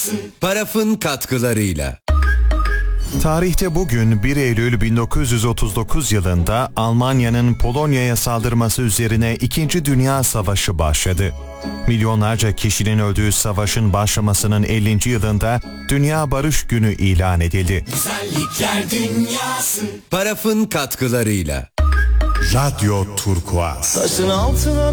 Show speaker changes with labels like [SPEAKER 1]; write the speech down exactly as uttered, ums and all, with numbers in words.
[SPEAKER 1] Paraf'ın katkılarıyla.
[SPEAKER 2] Tarihte bugün bir Eylül bin dokuz yüz otuz dokuz yılında Almanya'nın Polonya'ya saldırması üzerine İkinci Dünya Savaşı başladı. Milyonlarca kişinin öldüğü savaşın başlamasının ellinci yılında Dünya Barış Günü ilan edildi.
[SPEAKER 1] Güzellikler dünyası. Paraf'ın katkılarıyla.
[SPEAKER 3] Radyo Turkuaz.
[SPEAKER 4] Taşın altına